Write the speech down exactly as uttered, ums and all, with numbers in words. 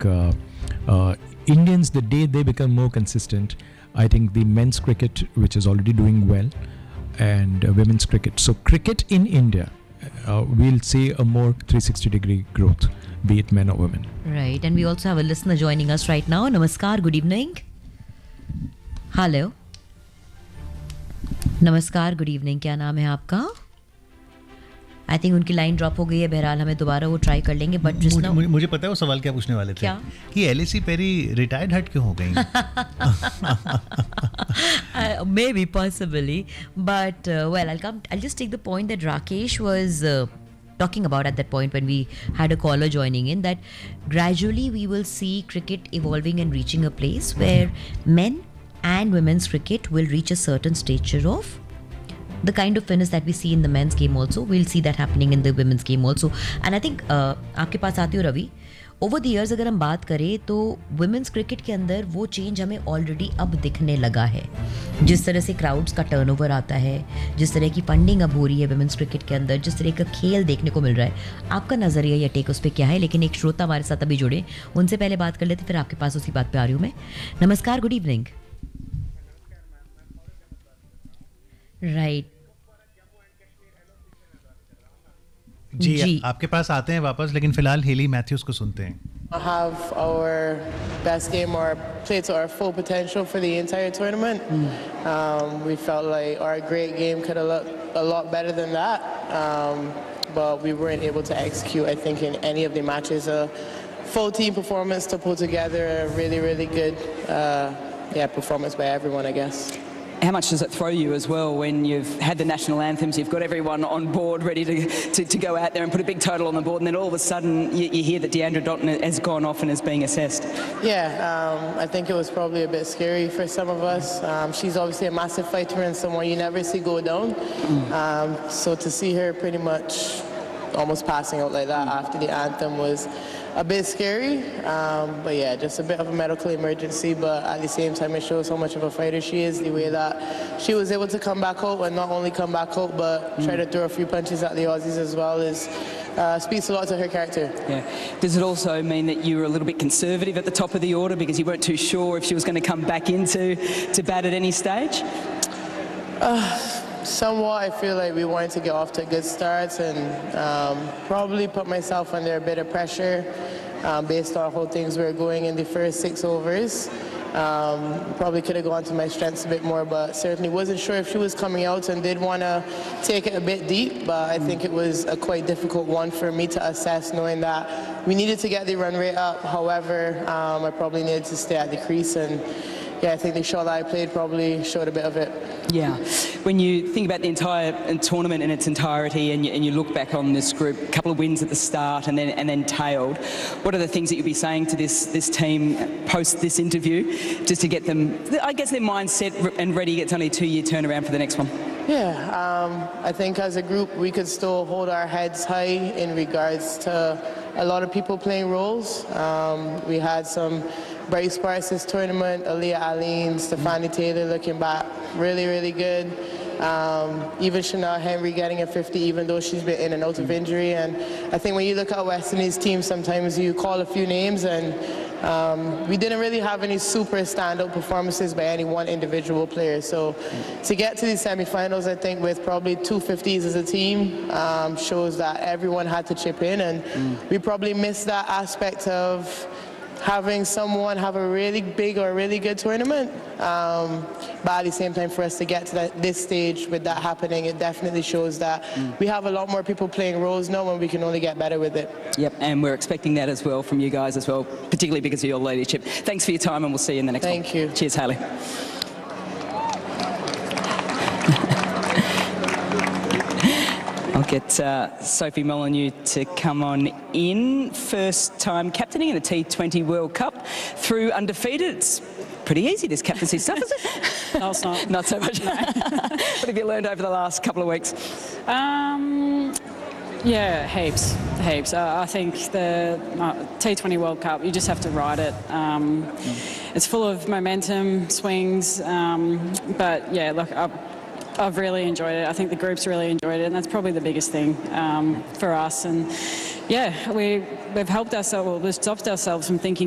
uh, uh, Indians, the day they become more consistent, I think the men's cricket, which is already doing well, and uh, women's cricket. So cricket in India, uh, we'll see a more three sixty degree growth, be it men or women. Right, and we also have a listener joining us right now. Namaskar, good evening. Hello. नमस्कार, good evening, क्या नाम है आपका? I think उनकी line drop हो गई है, बहरहाल हमें दोबारा वो ट्राई कर लेंगे. बट मुझे, मुझे, मुझे पता है वो सवाल क्या पूछने वाले थे. क्या? कि एलिसी पेरी रिटायर्ड हट क्यों हो गई? May be possibly, but well I come I just take the point that Rakesh was talking about at that point when we had a caller joining in, that gradually we will see cricket evolving and reaching a place where men and women's cricket will reach a certain stature of the kind of fitness that we see in the men's game also. We'll see that happening in the women's game also. And I think uh, आपके पास आती हो Ravi, over the years अगर हम बात करें तो women's cricket के अंदर वो चेंज हमें ऑलरेडी अब दिखने लगा है. जिस तरह से क्राउड्स का टर्नओवर आता है, जिस तरह की फंडिंग अब हो रही है वुमेंस क्रिकेट के अंदर, जिस तरह का खेल देखने को मिल रहा है, आपका नज़रिया या टेक उस पर क्या है? लेकिन एक श्रोता हमारे साथ अभी जुड़े, उनसे पहले बात कर लेते, फिर आपके पास उसी बात पे आ रही हूँ मैं. नमस्कार, गुड इवनिंग. राइट जी, जी आपके पास आते हैं वापस, लेकिन फिलहाल हेली मैथ्यूज को सुनते हैं. Have our best game or play to our full potential for the entire tournament. Mm. Um, we felt like our great game could have looked a lot better than that, um, but we weren't able to execute, I think, in any of the matches. A full team performance to pull together a really, really good uh, yeah, performance by everyone, I guess. How much does it throw you as well when you've had the national anthems, you've got everyone on board ready to, to, to go out there and put a big total on the board, and then all of a sudden you, you hear that Deandra Dottin has gone off and is being assessed? Yeah, um, I think it was probably a bit scary for some of us. Um, she's obviously a massive fighter and someone you never see go down. Mm. Um, so to see her pretty much almost passing out like that after the anthem was a bit scary, um, but yeah, just a bit of a medical emergency, but at the same time it shows how much of a fighter she is, the way that she was able to come back out, and not only come back out but mm. try to throw a few punches at the Aussies as well, is uh, speaks a lot to her character. Yeah. Does it also mean that you were a little bit conservative at the top of the order because you weren't too sure if she was going to come back into to bat at any stage? Uh, Somewhat, I feel like we wanted to get off to good starts and um, probably put myself under a bit of pressure um, based on how things were going in the first six overs. Um, probably could have gone to my strengths a bit more, but certainly wasn't sure if she was coming out and did want to take it a bit deep. But I think it was a quite difficult one for me to assess, knowing that we needed to get the run rate up. However, um, I probably needed to stay at the crease, and yeah, I think the shot that I played probably showed a bit of it. Yeah. When you think about the entire tournament in its entirety and you, and you look back on this group, a couple of wins at the start and then and then tailed, what are the things that you'll be saying to this this team post this interview just to get them, I guess, their mindset and ready? It's only a two-year turnaround for the next one. Yeah, um, I think as a group we could still hold our heads high in regards to a lot of people playing roles. Um, we had some bright sparks this tournament, Aaliyah Aline, Stefani Taylor looking back really, really good. Um, even Chanel Henry getting a fifty, even though she's been in and out of injury. And I think when you look at West Indies team, sometimes you call a few names, and um, we didn't really have any super standout performances by any one individual player. So to get to the semi-finals, I think with probably two fifties as a team, um, shows that everyone had to chip in, and mm. we probably missed that aspect of having someone have a really big or really good tournament. Um, but at the same time, for us to get to that, this stage with that happening, it definitely shows that mm. we have a lot more people playing roles now, and we can only get better with it. Yep, and we're expecting that as well from you guys as well, particularly because of your leadership. Thanks for your time, and we'll see you in the next Thank one. Thank you. Cheers, Hayley. I'll get uh, Sophie Molyneux to come on in. First time captaining in the T twenty World Cup through undefeated. It's pretty easy, this captaincy stuff, is it? No, it's not. Not so much. What have you learned over the last couple of weeks? Um, yeah, heaps, heaps. Uh, I think the uh, T twenty World Cup, you just have to ride it. Um, mm. It's full of momentum, swings, um, but yeah, look, I, I've really enjoyed it. I think the group's really enjoyed it, and that's probably the biggest thing um, for us. And yeah, we, we've helped ourselves, well, we've stopped ourselves from thinking